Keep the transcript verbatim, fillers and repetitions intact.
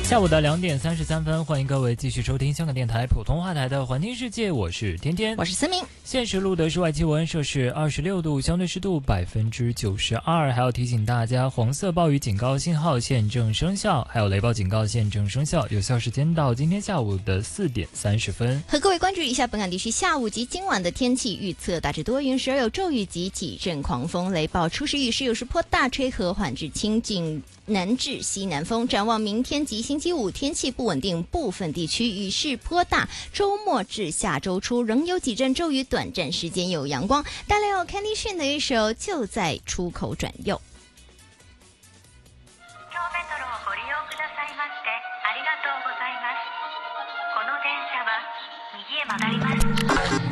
下午的两点三十三分，欢迎各位继续收听香港电台普通话台的环听世界，我是天天， 我是思明。 现时录的室外气温摄氏二十六度，相对湿度百分之九十二。还要提醒大家，黄色暴雨警告信号现正生效，还有雷暴警告现正生效，有效时间到今天下午的四点三十分。 和各位关注一下本港地区下午及今晚的天气预测，大致多云，时而有骤雨及几阵狂风雷暴，初时雨势有时颇大，吹和缓至清劲南至西南风。展望明天及星期五天气不稳定，部分地区雨势颇大，周末至下周初仍有几阵骤雨，短暂时间有阳光。带来有 Candy Shin 的一首《就在出口转右》。 この電車は右へ曲がり